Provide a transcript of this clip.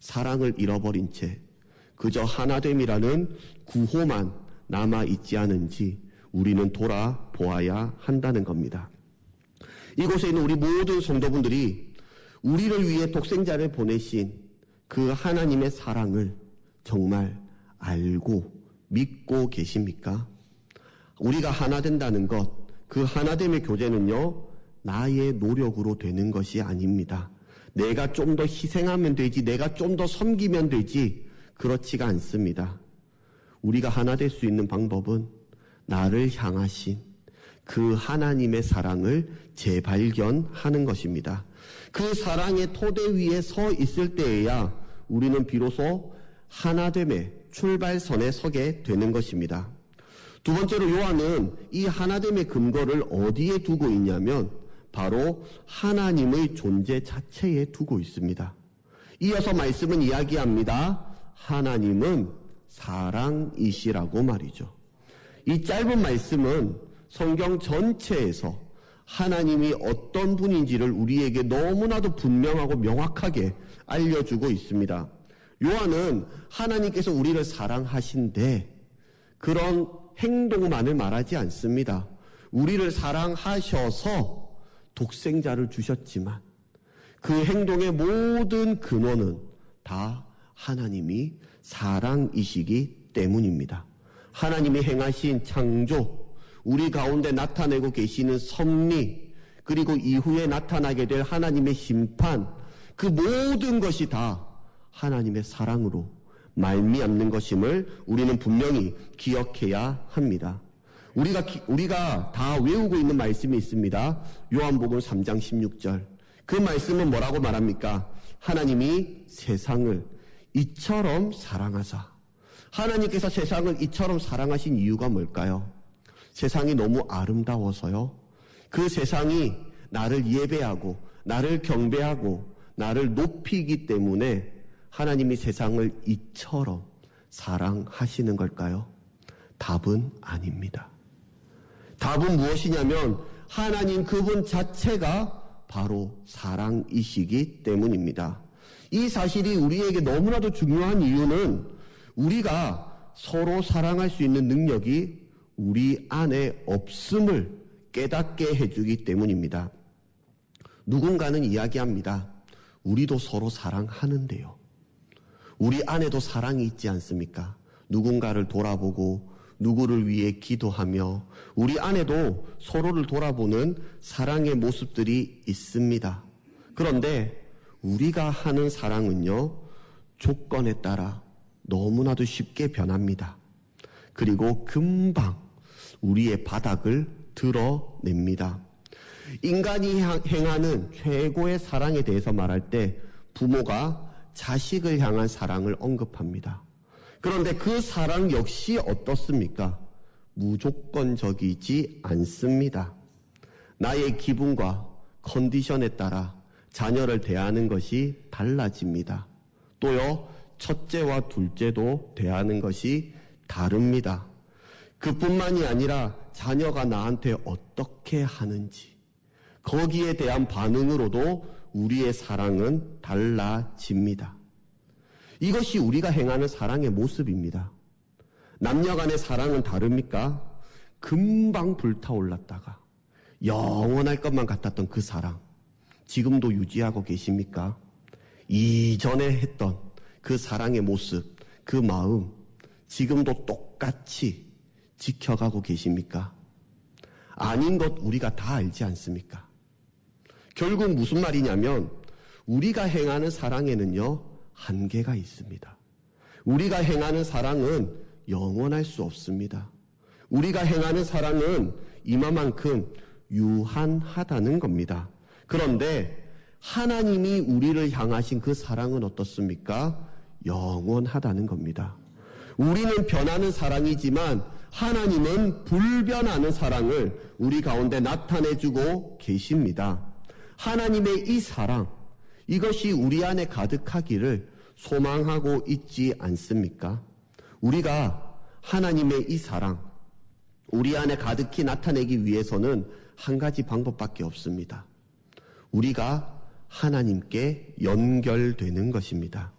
사랑을 잃어버린 채 그저 하나됨이라는 구호만 남아있지 않은지 우리는 돌아보아야 한다는 겁니다. 이곳에 있는 우리 모든 성도분들이 우리를 위해 독생자를 보내신 그 하나님의 사랑을 정말 알고 믿고 계십니까? 우리가 하나 된다는 것, 그 하나됨의 교제는요, 나의 노력으로 되는 것이 아닙니다. 내가 좀 더 희생하면 되지, 내가 좀 더 섬기면 되지, 그렇지가 않습니다. 우리가 하나 될 수 있는 방법은 나를 향하신 그 하나님의 사랑을 재발견하는 것입니다. 그 사랑의 토대 위에 서 있을 때에야 우리는 비로소 하나됨의 출발선에 서게 되는 것입니다. 두 번째로 요한은 이 하나됨의 근거를 어디에 두고 있냐면 바로 하나님의 존재 자체에 두고 있습니다. 이어서 말씀은 이야기합니다. 하나님은 사랑이시라고 말이죠. 이 짧은 말씀은 성경 전체에서 하나님이 어떤 분인지를 우리에게 너무나도 분명하고 명확하게 알려주고 있습니다. 요한은 하나님께서 우리를 사랑하신데 그런 행동만을 말하지 않습니다. 우리를 사랑하셔서 독생자를 주셨지만 그 행동의 모든 근원은 다 하나님이 사랑이시기 때문입니다. 하나님이 행하신 창조, 우리 가운데 나타내고 계시는 섭리, 그리고 이후에 나타나게 될 하나님의 심판, 그 모든 것이 다 하나님의 사랑으로 말미암는 것임을 우리는 분명히 기억해야 합니다. 우리가 다 외우고 있는 말씀이 있습니다. 요한복음 3장 16절. 그 말씀은 뭐라고 말합니까? 하나님이 세상을 이처럼 사랑하사. 하나님께서 세상을 이처럼 사랑하신 이유가 뭘까요? 세상이 너무 아름다워서요. 그 세상이 나를 예배하고 나를 경배하고 나를 높이기 때문에 하나님이 세상을 이처럼 사랑하시는 걸까요? 답은 아닙니다. 답은 무엇이냐면 하나님 그분 자체가 바로 사랑이시기 때문입니다. 이 사실이 우리에게 너무나도 중요한 이유는 우리가 서로 사랑할 수 있는 능력이 우리 안에 없음을 깨닫게 해주기 때문입니다. 누군가는 이야기합니다. 우리도 서로 사랑하는데요. 우리 안에도 사랑이 있지 않습니까? 누군가를 돌아보고 누구를 위해 기도하며 우리 안에도 서로를 돌아보는 사랑의 모습들이 있습니다. 그런데 우리가 하는 사랑은요, 조건에 따라 너무나도 쉽게 변합니다. 그리고 금방 우리의 바닥을 드러냅니다. 인간이 행하는 최고의 사랑에 대해서 말할 때 부모가 자식을 향한 사랑을 언급합니다. 그런데 그 사랑 역시 어떻습니까? 무조건적이지 않습니다. 나의 기분과 컨디션에 따라 자녀를 대하는 것이 달라집니다. 또요, 첫째와 둘째도 대하는 것이 다릅니다. 그뿐만이 아니라 자녀가 나한테 어떻게 하는지, 거기에 대한 반응으로도 우리의 사랑은 달라집니다. 이것이 우리가 행하는 사랑의 모습입니다. 남녀 간의 사랑은 다릅니까? 금방 불타올랐다가 영원할 것만 같았던 그 사랑, 지금도 유지하고 계십니까? 이전에 했던 그 사랑의 모습, 그 마음, 지금도 똑같이 지켜가고 계십니까? 아닌 것 우리가 다 알지 않습니까? 결국 무슨 말이냐면 우리가 행하는 사랑에는요, 한계가 있습니다. 우리가 행하는 사랑은 영원할 수 없습니다. 우리가 행하는 사랑은 이만큼 유한하다는 겁니다. 그런데 하나님이 우리를 향하신 그 사랑은 어떻습니까? 영원하다는 겁니다. 우리는 변하는 사랑이지만 하나님은 불변하는 사랑을 우리 가운데 나타내주고 계십니다. 하나님의 이 사랑, 이것이 우리 안에 가득하기를 소망하고 있지 않습니까? 우리가 하나님의 이 사랑, 우리 안에 가득히 나타내기 위해서는 한 가지 방법밖에 없습니다. 우리가 하나님께 연결되는 것입니다.